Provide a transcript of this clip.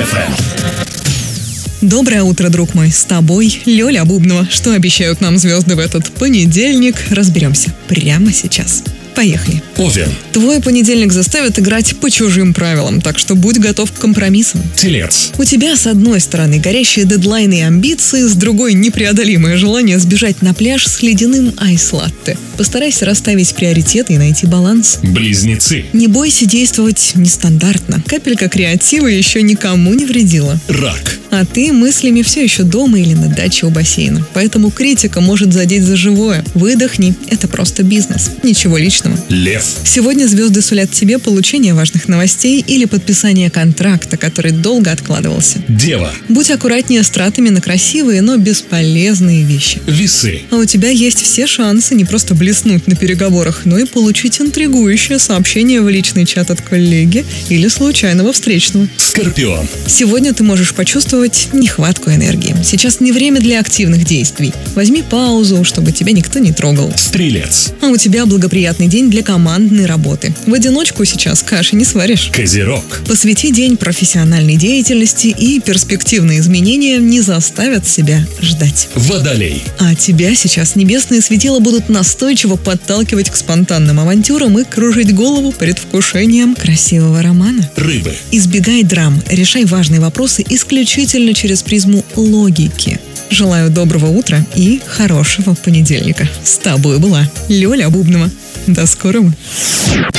FM. Доброе утро, друг мой. С тобой Лёля Бубнова. Что обещают нам звезды в этот понедельник? Разберемся прямо сейчас. Поехали. Овен. Твой понедельник заставит играть по чужим правилам, так что будь готов к компромиссам. Телец. У тебя с одной стороны горящие дедлайны и амбиции, с другой непреодолимое желание сбежать на пляж с ледяным айс-латте. Постарайся расставить приоритеты и найти баланс. Близнецы. Не бойся действовать нестандартно. Капелька креатива еще никому не вредила. Рак. А ты мыслями все еще дома или на даче у бассейна. Поэтому критика может задеть за живое. Выдохни, это просто бизнес. Ничего личного. Лев. Сегодня звезды сулят тебе получение важных новостей или подписание контракта, который долго откладывался. Дева. Будь аккуратнее с тратами на красивые, но бесполезные вещи. Весы. А у тебя есть все шансы не просто блеснуть на переговорах, но и получить интригующее сообщение в личный чат от коллеги или случайного встречного. Скорпион. Сегодня ты можешь почувствовать нехватку энергии. Сейчас не время для активных действий. Возьми паузу, чтобы тебя никто не трогал. Стрелец. А у тебя благоприятный день для командной работы. В одиночку сейчас каши не сваришь. Козерог. Посвяти день профессиональной деятельности, и перспективные изменения не заставят себя ждать. Водолей. А тебя сейчас небесные светила будут настойчиво подталкивать к спонтанным авантюрам и кружить голову предвкушением красивого романа. Рыбы. Избегай драм, решай важные вопросы исключительно через призму логики. Желаю доброго утра и хорошего понедельника. С тобой была Лёля Бубнова. До скорого.